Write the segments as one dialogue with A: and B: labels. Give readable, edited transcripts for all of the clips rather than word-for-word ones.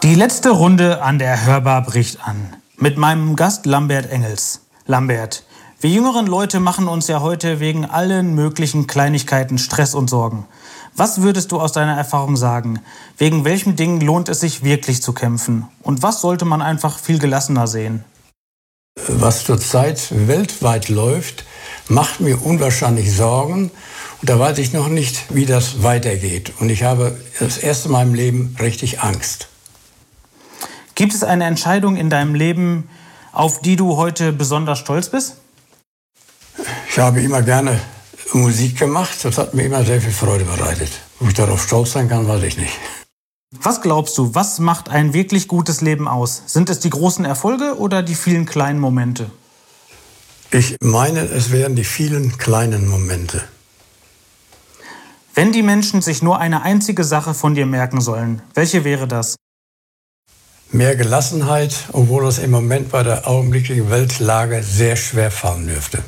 A: Die letzte Runde an der Hörbar bricht an. Mit meinem Gast Lambert Engels. Lambert, wir jüngeren Leute machen uns ja heute wegen allen möglichen Kleinigkeiten Stress und Sorgen. Was würdest du aus deiner Erfahrung sagen? Wegen welchen Dingen lohnt es sich wirklich zu kämpfen? Und was sollte man einfach viel gelassener sehen?
B: Was zurzeit weltweit läuft, macht mir unwahrscheinlich Sorgen. Und da weiß ich noch nicht, wie das weitergeht. Und ich habe das erste Mal im Leben richtig Angst.
A: Gibt es eine Entscheidung in deinem Leben, auf die du heute besonders stolz bist?
B: Ich habe immer gerne Musik gemacht. Das hat mir immer sehr viel Freude bereitet. Ob ich darauf stolz sein kann, weiß ich nicht.
A: Was glaubst du, was macht ein wirklich gutes Leben aus? Sind es die großen Erfolge oder die vielen kleinen Momente?
B: Ich meine, es wären die vielen kleinen Momente.
A: Wenn die Menschen sich nur eine einzige Sache von dir merken sollen, welche wäre das?
B: Mehr Gelassenheit, obwohl das im Moment bei der augenblicklichen Weltlage sehr schwer fallen dürfte.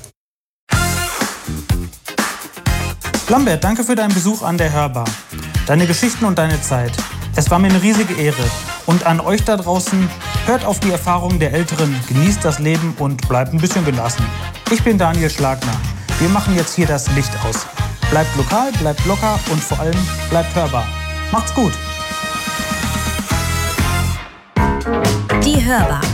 A: Lambert, danke für deinen Besuch an der Hörbar. Deine Geschichten und deine Zeit. Es war mir eine riesige Ehre. Und an euch da draußen, hört auf die Erfahrungen der Älteren, genießt das Leben und bleibt ein bisschen gelassen. Ich bin Daniel Schlagner. Wir machen jetzt hier das Licht aus. Bleibt lokal, bleibt locker und vor allem bleibt hörbar. Macht's gut!
C: Die Hörbar.